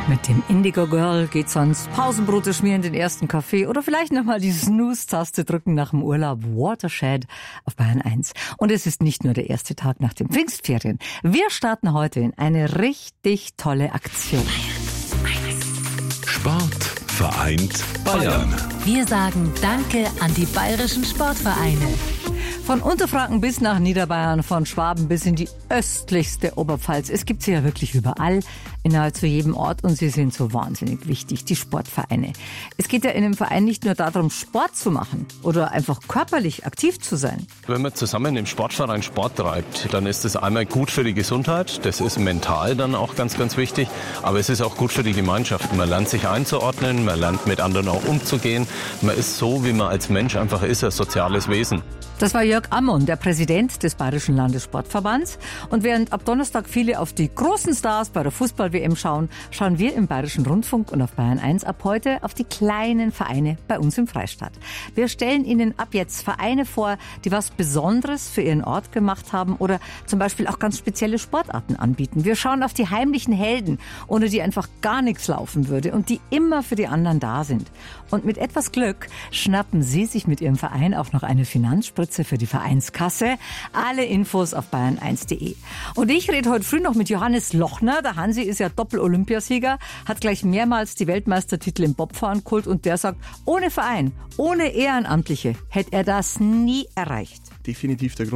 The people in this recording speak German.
Mit dem Indigo Girl geht's ans Pausenbrote schmieren, den ersten Kaffee oder vielleicht nochmal die Snooze-Taste drücken nach dem Urlaub. Watershed auf Bayern 1. Und es ist nicht nur der erste Tag nach den Pfingstferien. Wir starten heute in eine richtig tolle Aktion. Sport vereint Bayern. Wir sagen Danke an die bayerischen Sportvereine. Von Unterfranken bis nach Niederbayern, von Schwaben bis in die östlichste Oberpfalz. Es gibt sie ja wirklich überall, in nahezu jedem Ort, und sie sind so wahnsinnig wichtig, die Sportvereine. Es geht ja in einem Verein nicht nur darum, Sport zu machen oder einfach körperlich aktiv zu sein. Wenn man zusammen im Sportverein Sport treibt, dann ist das einmal gut für die Gesundheit, das ist mental dann auch ganz, ganz wichtig, aber es ist auch gut für die Gemeinschaft. Man lernt sich einzuordnen, man lernt mit anderen auch umzugehen, man ist so, wie man als Mensch einfach ist, ein soziales Wesen. Das war Jörg Ammon, der Präsident des Bayerischen Landessportverbands. Und während ab Donnerstag viele auf die großen Stars bei der Fußball-WM schauen, schauen wir im Bayerischen Rundfunk und auf Bayern 1 ab heute auf die kleinen Vereine bei uns im Freistaat. Wir stellen Ihnen ab jetzt Vereine vor, die was Besonderes für ihren Ort gemacht haben oder zum Beispiel auch ganz spezielle Sportarten anbieten. Wir schauen auf die heimlichen Helden, ohne die einfach gar nichts laufen würde und die immer für die anderen da sind. Und mit etwas Glück schnappen Sie sich mit Ihrem Verein auch noch eine Finanzspritze für die Vereinskasse. Alle Infos auf bayern1.de. Und ich rede heute früh noch mit Johannes Lochner. Der Hansi ist ja Doppel-Olympiasieger, hat gleich mehrmals die Weltmeistertitel im Bobfahren geholt und der sagt, ohne Verein, ohne Ehrenamtliche hätte er das nie erreicht. Definitiv der Grund